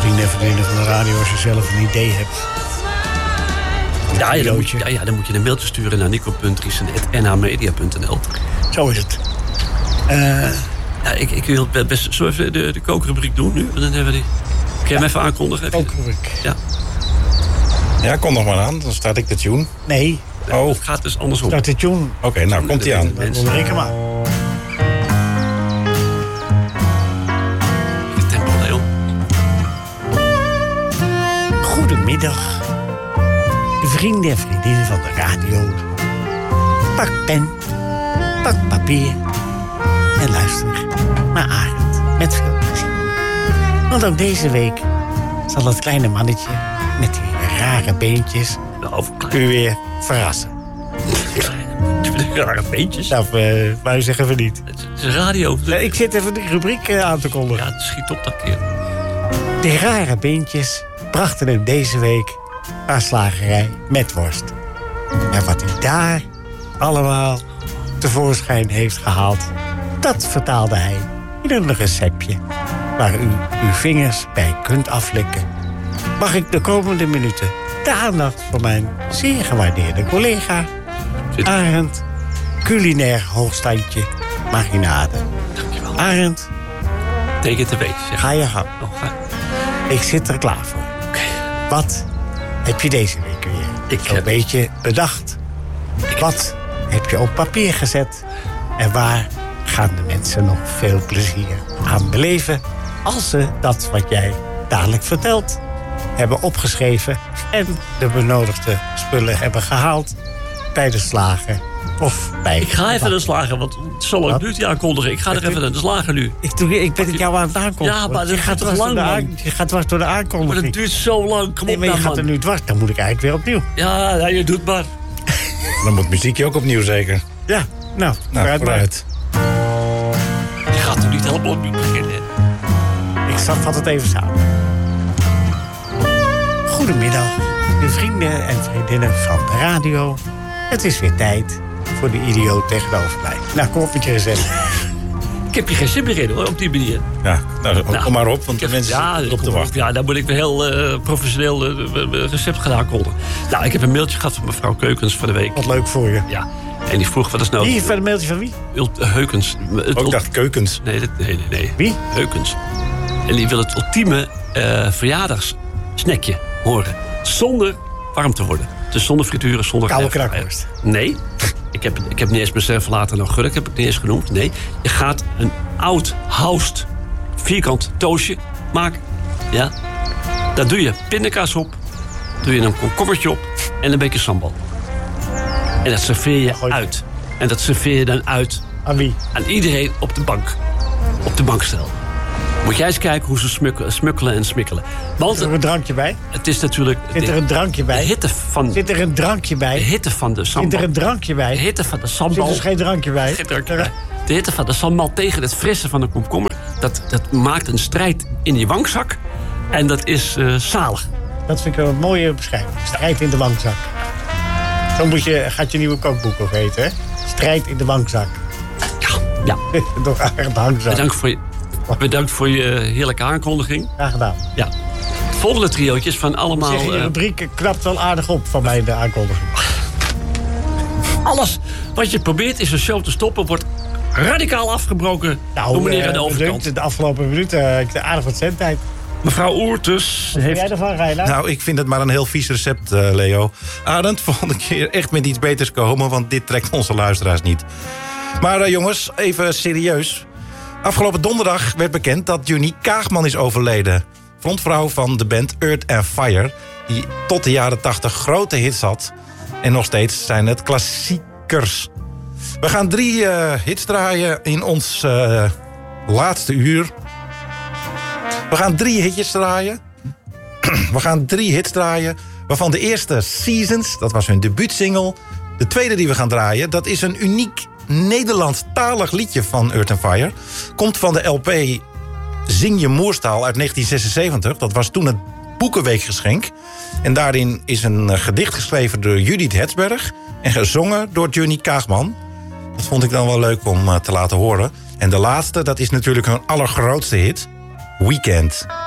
Vrienden en vriendinnen van de radio, als je zelf een idee hebt. Dan moet je een mailtje sturen naar nico.riesen@nhamedia.nl. Zo is het. Ik wil best zo even de kookrubriek doen nu. Dan hebben we die. Kun je hem even aankondigen? Kookrubriek. Ja, kom nog maar aan. Dan start ik de tune. Nee. Oh. Het gaat dus andersom. Start de tune. Oké, nou komt hij aan. Dan reken maar. Het tempo, Leon. Goedemiddag. Vrienden en vriendinnen van de radio. Pak pen. Pak papier. En luister naar Arend. Met veel plezier. Want ook deze week zal dat kleine mannetje met die rare beentjes u weer verrassen. Rare beentjes? Nou, wou je zeggen van niet. Het is radio. Ik zit even de rubriek aan te kondigen. Ja, het schiet op dat keer. Die rare beentjes brachten hem deze week naar slagerij met worst. En wat hij daar allemaal tevoorschijn heeft gehaald, dat vertaalde hij in een receptje waar u uw vingers bij kunt aflikken. Mag ik de komende minuten de aandacht voor mijn zeer gewaardeerde collega Arend, culinair hoogstandje marinade. Dankjewel. Arend, take it away. ga je gang. Ik zit er klaar voor. Wat heb je deze week weer een beetje bedacht? Wat heb je op papier gezet? En waar gaan de mensen nog veel plezier aan beleven als ze dat wat jij dadelijk vertelt hebben opgeschreven en de benodigde spullen hebben gehaald bij de slager of bij... Ik ga even de slager, want het zal ook duurt die aankondigen. Ik ga er even naar de slager nu. Ik ben het jou aan het aankondigen. Ja, maar dat gaat toch lang, man. Je gaat dwars door de aankondiging. Maar dat duurt zo lang. Kom op, maar je gaat er nu dwars. Dan moet ik eigenlijk weer opnieuw. Ja, je doet maar. Dan moet muziekje ook opnieuw zeker. Ja, nou vooruit. Je gaat er niet helemaal opnieuw beginnen. Ik vat het even samen. Goedemiddag, de vrienden en vriendinnen van de radio. Het is weer tijd voor de idioot tegenover mij. Nou, kom op met je recept. Ik heb hier geen zin meer in, hoor, op die manier. Ja, kom maar op, want de mensen zitten erop te wachten. Ja, dan moet ik weer heel professioneel recept gaan aankondigen. Nou, ik heb een mailtje gehad van mevrouw Keukens van de week. Wat leuk voor je. Ja, en die vroeg wat is nou... Wie heeft een mailtje van wie? Heukens. Ik dacht Keukens. Nee. Wie? Heukens. En die wil het ultieme verjaardagssnackje horen. Zonder warm te worden. Dus zonder frituren, zonder... Koude knakworst. Nee. Ik heb niet eens mijn serverlater en augurk, heb ik niet eens genoemd. Nee, je gaat een oud houst vierkant toastje maken. Ja. Daar doe je pindakaas op. Doe je een komkommertje op. En een beetje sambal. En dat serveer je uit. En dat serveer je dan uit... Aan wie? Aan iedereen op de bank. Op de bankstel. Moet jij eens kijken hoe ze smukkelen en smikkelen. Want zit er een drankje bij? Het is natuurlijk... Zit er een drankje bij? De hitte van... Zit er een drankje bij? De hitte van de sambal. Zit er een drankje bij? De hitte van de sambal. Zit er dus geen drankje bij? Geen drankje bij. De hitte van de sambal tegen het frisse van de komkommer. Dat maakt een strijd in je wangzak. En dat is zalig. Dat vind ik een mooie beschrijving. Strijd in de wangzak. Zo gaat je nieuwe kookboek ook heten, hè? Strijd in de wangzak. Ja. Door Arend Hangzak. Bedankt voor je heerlijke aankondiging. Graag gedaan. Ja. Het volgende triootje is van allemaal... Zeg, je rubriek knapt wel aardig op van mij, de aankondiging. Alles wat je probeert in zo'n show te stoppen... wordt radicaal afgebroken door meneer aan de overkant. De afgelopen minuten aardig wat zendtijd. Mevrouw Oertes Wat vind jij ervan, Reina? Nou, ik vind het maar een heel vies recept, Leo. Arend, volgende keer echt met iets beters komen... want dit trekt onze luisteraars niet. Maar jongens, even serieus... Afgelopen donderdag werd bekend dat Johnny Kaagman is overleden. Frontvrouw van de band Earth and Fire... die tot de jaren 80 grote hits had. En nog steeds zijn het klassiekers. We gaan 3 hits draaien in ons laatste uur. We gaan 3 hitjes draaien. We gaan 3 hits draaien... waarvan de eerste Seasons, dat was hun debuutsingle. De tweede die we gaan draaien, dat is een uniek... Nederlandstalig liedje van Earth and Fire. Komt van de LP Zing je Moerstaal uit 1976. Dat was toen het Boekenweekgeschenk. En daarin is een gedicht geschreven door Judith Hetsberg... en gezongen door Johnny Kaagman. Dat vond ik dan wel leuk om te laten horen. En de laatste, dat is natuurlijk hun allergrootste hit. Weekend.